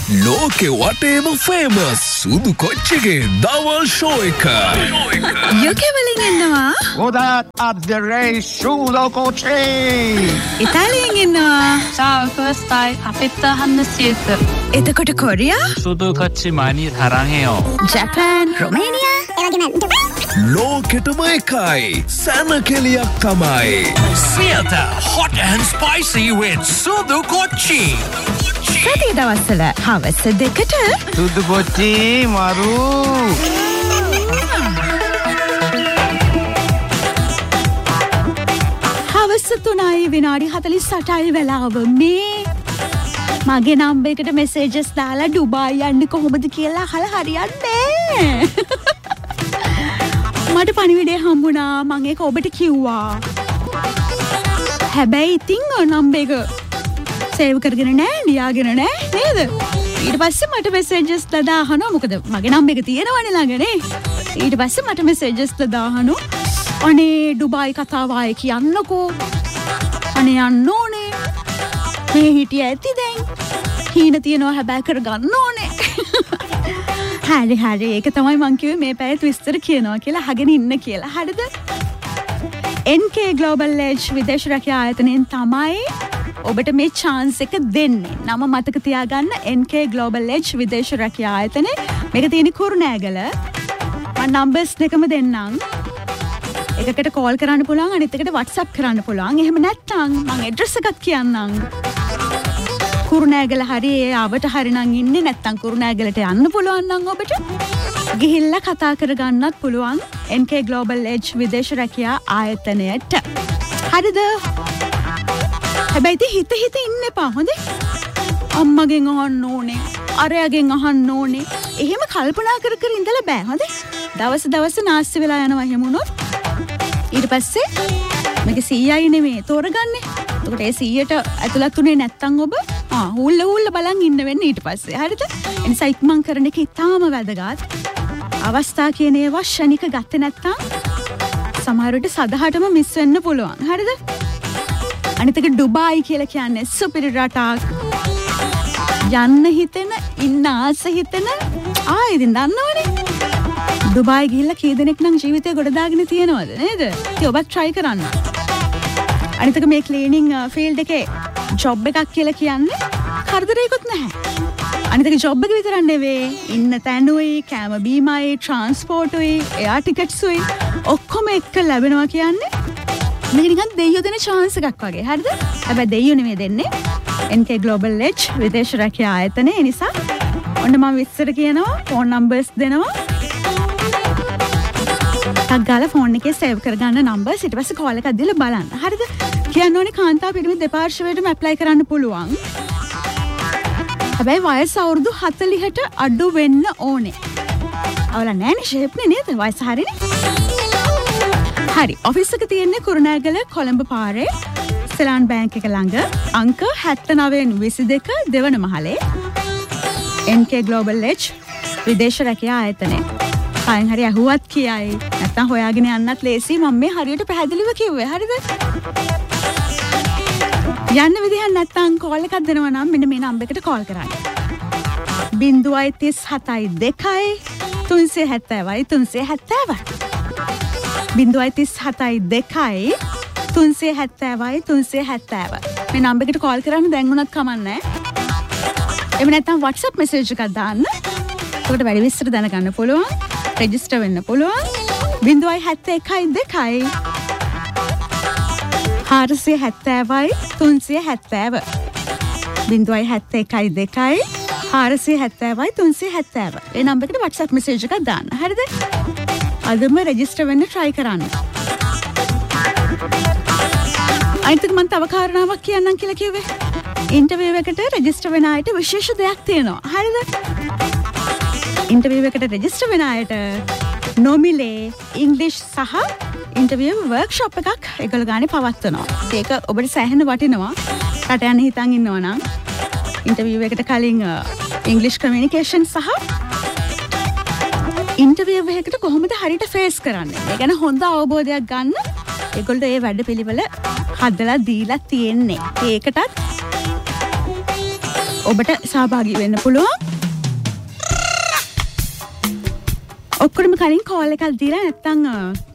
ලෝකෙ වටේම ෆේමස් සුදු කොච්චිගේ දවල් ෂෝ එක. UK වලින් එන්නවා. Godat at the race sudo kochi. ඉතාලියෙන් එන්නවා. Ciao, first time අපිට හන්න සිත. එතකොට කොරියා? සුදු කොච්චි 많이 사랑해요. ජපාන්, රොමේනියා. ලෝකෙටම එකයි සැන කෙලියක් තමයි. Theatre hot and spicy with සුදු කොච්චි. සතිය දවස්වල හවස 2ට Sudo kochi maru. හවස 3යි විනාඩි 48යි වෙලාව මේ මගේ නම්බරයකට මෙසේජස් දාලා ඩුබායි යන්නේ කොහොමද කියලා අහලා හරියන්නේ මට පණිවිඩය හම්බුණා මම ඒක ඔබට කිව්වා හැබැයි ඉතින් නම්බර එක සේව් කරගෙන නැහැ ලියාගෙන නැහැ නේද ඊට පස්සේ මට මෙසේජස් දාලා අහනවා මොකද මගේ නම්බර එක තියෙනවනේ ළඟනේ ඊට පස්සේ මට මෙසේජස් දාලා අහනවා අනේ ඩුබායි කතාව ආයේ කියන්නකෝ අනේ යන්න ඕනේ මේ හිටිය ඇති දැන් හීන තියනවා හැබැයි කරගන්න ඕනේ හරි ඒක තමයි මං කිව්වේ මේ පැයත් විස්තර කියනවා කියලා අහගෙන ඉන්න කියලා හරිද NK Global Edge විදේශ රැකියා ආයතනයෙන් තමයි ඔබට මේ chance එක දෙන්නේ නම මතක තියාගන්න NK Global Edge විදේශ රැකියා ආයතනේ මේක තියෙන්නේ කුරුණෑගල මම නම්බර්ස් දෙකම දෙන්නම් එකකට කෝල් කරන්න පුළුවන් අනිත් එකට WhatsApp කරන්න පුළුවන්. එහෙම නැත්නම් මම ඇඩ්‍රස් එකක් කියන්නම්. කුරුණෑගල හරි ඒ ආවට හරි නම් ඉන්නේ නැත්නම් කුරුණෑගලට යන්න පුළුවන් නම් ඔබට ගිහිල්ලා කතා කරගන්නත් පුළුවන් NK Global Edge විදේශ රැකියා ආයතනයට. හරිද? හැබැයි හිත ඉන්න එපා හොඳේ. අම්මගෙන් අහන්න ඕනේ. අරයාගෙන් අහන්න ඕනේ. එහෙම කල්පනා කර ඉඳලා බෑ හොඳේ. දවස් නාස්ති වෙලා යනවා එහෙම වුණොත් ඊට පස්සේ මේක 100යි නෙමෙයි තෝරගන්නේ. එතකොට ඒ 100ට ඇතුළත් උනේ නැත්තම් ඔබ හුල්ල බලන් ඉන්න වෙන්නේ ඊට පස්සේ. හරිද? එනිසා ඉක්මන් කරන එක ඉතාම වැදගත්. අවස්ථා කියන ඒවා ශනික ගත්තේ නැත්තම් සමහර විට සදහටම මිස් වෙන්න පුළුවන්. හරිද? අනිත් එක ඩුබායි කියලා කියන්නේ සුපිරි රටක්. යන්න හිතෙන, ඉන්න ආස හිතෙන ඉතින් දන්නවනේ. ඩුබායි ගිහිල්ලා කී දෙනෙක් නම් ජීවිතේ ගොඩදාගෙන තියෙනවද නේද? ඉතින් ඔබත් try කරන්න. අනිත් එක මේ ක්ලීනින් ෆීල්ඩ් එකේ ජොබ් එකක් කියලා කියන්නේ කරදරයක්වත් නැහැ. අනිත් එක ජොබ් එක විතරක් නෙවෙයි. ඉන්න තැනුයි, කෑම බීමයි, ට්‍රාන්ස්පෝර්ට් උයි, එයාර් ටිකට්ස් උයි ඔක්කොම එක්ක ලැබෙනවා කියන්නේ මේක නිකන් දෙයියෝ දෙන chance එකක් වගේ. හරිද? හැබැයි දෙයියෝ නෙමෙයි දෙන්නේ. NK Global Edge විදේශ රැකියා ආයතනය. ඒ නිසා ඔන්න මම විස්තර කියනවා, ෆෝන් නම්බර්ස් දෙනවා. ටක් ගාලා ෆෝන් එකේ සේව් කරගන්න නම්බර්ස් ඊට පස්සේ කෝල් එකක් දීලා බලන්න. හරිද? කියන්න ඕනේ කාන්තා පිරිමි දෙපාර්ශ්වයටම ඇප්ලයි කරන්න පුළුවන්. හැබැයි වයස අවුරුදු 40ට අඩු වෙන්න ඕනේ. අවල නෑනේ ෂේප්නේ නේද? වයස හරිනේ. හරි. ඔෆිස් එක තියෙන්නේ කුරුණෑගල කොළඹ පාරේ සෙලාන් බැංක් එක ළඟ අංක 7922 දෙවන මහලේ NK Global Edge විදේශ රැකියා ආයතනය. කයින් හරි අහුවත් කියයි. නැත්තම් හොයාගෙන යන්නත් ලේසි. මම මේ හරියට පැහැදිලිව කිව්වේ. හරිද? යන්න විදිහක් නැත්තම් කෝල් එකක් දෙනවා නම් මෙන්න මේ නම්බර් එකට කෝල් කරන්න. 037 2 370 370 037 2 370 370 මේ නම්බර් එකට කෝල් කරන්න දැන් උනත් කමන්නේ. එහෙම නැත්තම් WhatsApp message එකක් දාන්න. ඒකට වැඩි විස්තර දැනගන්න පුළුවන්. රෙජිස්ටර් වෙන්න පුළුවන් 071 2 470 370 071 2 470 370 ඒ නම්බර් එකට WhatsApp message එකක් දාන්න. හරිද? අදම රෙජිස්ටර් වෙන්න try කරන්න. අනිත් මම තව කාරණාවක් කියන්නම් කියලා කිව්වේ. ඉන්ටර්විව් එකට රෙජිස්ටර් වෙන අයට විශේෂ දෙයක් තියෙනවා. හරිද? ඉන්ටර්විව් එකට රෙජිස්ටර් වෙන අයට නොමිලේ ඉංග්‍රීසි සහ ඉන්ටර්විව් වර්ක්ෂොප් එකක් ඒගොල්ලෝ ගානේ පවත්වනවා. ඒක ඔබට සෑහෙන වටිනවා. රට යන්න හිතන් ඉන්නවා නම් ඉන්ටර්විව් එකට කලින් ඉංග්‍රීසි කමියුනිකේෂන් සහ ඉන්ටර්විව් එකකට කොහොමද හරියට ෆේස් කරන්නේ? ඒ ගැන හොඳ අවබෝධයක් ගන්න ඒගොල්ලෝ ඒ වැඩපිළිවෙල හදලා දීලා තියෙන්නේ. ඒකටත් ඔබට සහභාගී වෙන්න පුළුවන්. ඔක්කොම කලින් කෝල් එකක් දීලා නැත්තම්